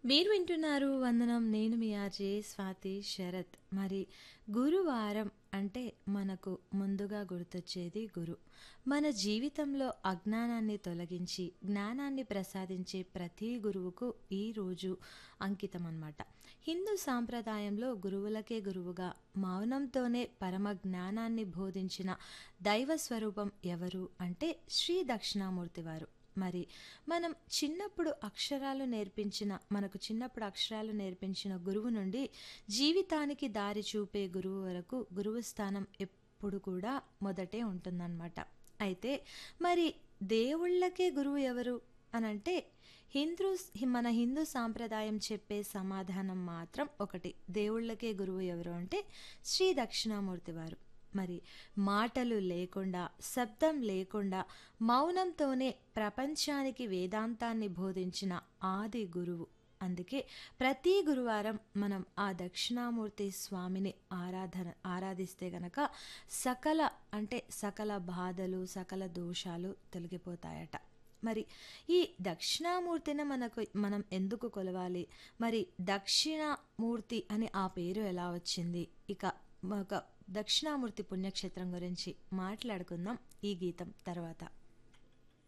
మీరు వింటున్నారు వందనం. నేను మీ ఆర్జే స్వాతి శరత్. మరి గురువారం అంటే మనకు ముందుగా గుర్తొచ్చేది గురు. మన జీవితంలో అజ్ఞానాన్ని తొలగించి జ్ఞానాన్ని ప్రసాదించే ప్రతి గురువుకు ఈ రోజు అంకితం అన్నమాట. హిందూ సాంప్రదాయంలో గురువులకే గురువుగా మౌనంతోనే పరమ జ్ఞానాన్ని బోధించిన దైవ స్వరూపం ఎవరు అంటే శ్రీ దక్షిణామూర్తి వారు. మరి మనకు చిన్నప్పుడు అక్షరాలు నేర్పించిన గురువు నుండి జీవితానికి దారి చూపే గురువు వరకు గురువు స్థానం ఎప్పుడు కూడా మొదటే ఉంటుందన్నమాట. అయితే మరి దేవుళ్ళకే గురువు ఎవరు అనంటే మన హిందూ సాంప్రదాయం చెప్పే సమాధానం మాత్రం ఒకటి. దేవుళ్ళకే గురువు ఎవరు అంటే శ్రీ దక్షిణామూర్తి వారు. మరి మాటలు లేకుండా, శబ్దం లేకుండా మౌనంతోనే ప్రపంచానికి వేదాంతాన్ని బోధించిన ఆది గురువు. అందుకే ప్రతి గురువారం మనం ఆ దక్షిణామూర్తి స్వామిని ఆరాధిస్తే గనక సకల సకల బాధలు, సకల దోషాలు తొలగిపోతాయట. మరి ఈ దక్షిణామూర్తిని మనం ఎందుకు కొలవాలి? మరి దక్షిణామూర్తి అని ఆ పేరు ఎలా వచ్చింది? ఇక ఒక దక్షిణామూర్తి పుణ్యక్షేత్రం గురించి మాట్లాడుకుందాం ఈ గీతం తర్వాత.